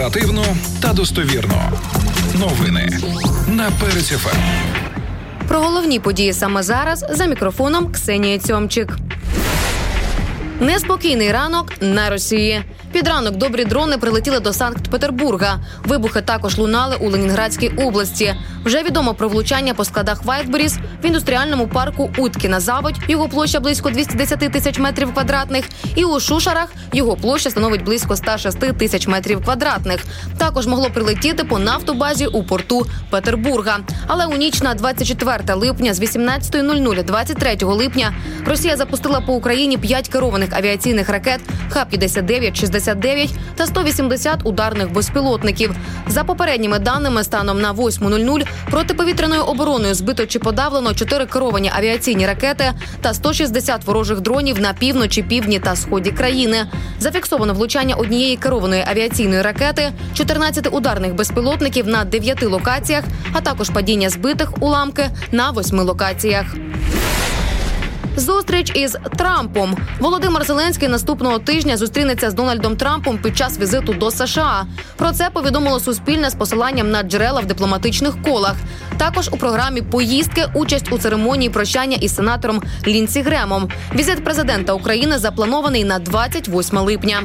Оперативно та достовірно. Новини на Перець ФМ. Про головні події саме зараз за мікрофоном Ксенія Цьомчик. Неспокійний ранок на Росії. Під ранок добрі дрони прилетіли до Санкт-Петербурга. Вибухи також лунали у Ленінградській області. Вже відомо про влучання по складах Вайтберіс в індустріальному парку Уткіна-Заводь, його площа близько 210 тисяч метрів квадратних, і у Шушарах його площа становить близько 106 тисяч метрів квадратних. Також могло прилетіти по нафтобазі у порту Петербурга. Але у ніч на 24 липня з 18:00 23 липня Росія запустила по Україні 5 керованих авіаційних ракет Х-59, 69 та 180 ударних безпілотників. За попередніми даними, станом на 8:00 протиповітряною обороною збито чи подавлено 4 керовані авіаційні ракети та 160 ворожих дронів на півночі, півдні та сході країни. Зафіксовано влучання однієї керованої авіаційної ракети, 14 ударних безпілотників на 9 локаціях, а також падіння збитих уламки на 8 локаціях. Зустріч із Трампом. Володимир Зеленський наступного тижня зустрінеться з Дональдом Трампом під час візиту до США. Про це повідомило Суспільне з посиланням на джерела в дипломатичних колах. Також у програмі поїздки участь у церемонії прощання із сенатором Лінсі Гремом. Візит президента України запланований на 28 липня.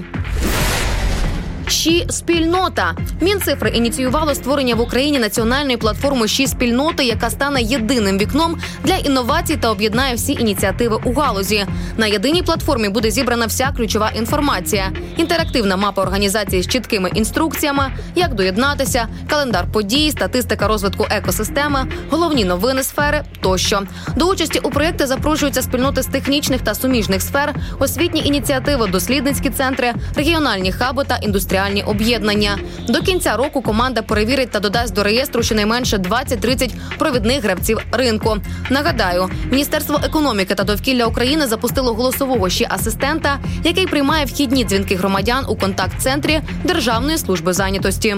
ЩІ-спільнота. Мінцифри ініціювало створення в Україні національної платформи ЩІ-спільноти, яка стане єдиним вікном для інновацій та об'єднає всі ініціативи у галузі. На єдиній платформі буде зібрана вся ключова інформація. Інтерактивна мапа організації з чіткими інструкціями, як доєднатися, календар подій, статистика розвитку екосистеми, головні новини сфери тощо. До участі у проєкті запрошуються спільноти з технічних та суміжних сфер, освітні ініціативи, дослідницькі центри, регіональні хаби та індустріальні об'єднання. До кінця року команда перевірить та додасть до реєстру щонайменше 20-30 провідних гравців ринку. Нагадаю, Міністерство економіки та довкілля України запустило голосового ЩІ-асистента, який приймає вхідні дзвінки громадян у контакт-центрі Державної служби зайнятості.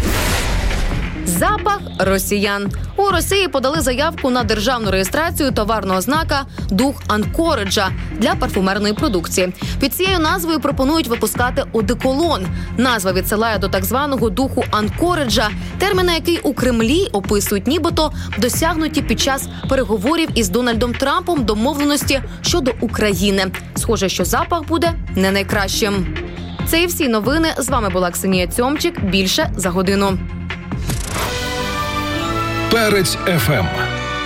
Запах росіян. У Росії подали заявку на державну реєстрацію товарного знака «Дух Анкориджа» для парфумерної продукції. Під цією назвою пропонують випускати одеколон. Назва відсилає до так званого «Духу Анкориджа», терміна, який у Кремлі описують нібито досягнуті під час переговорів із Дональдом Трампом домовленості щодо України. Схоже, що запах буде не найкращим. Це і всі новини. З вами була Ксенія Цьомчик. Більше за годину. Перець ФМ.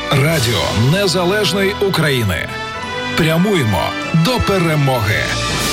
Радіо Незалежної України. Прямуємо до перемоги.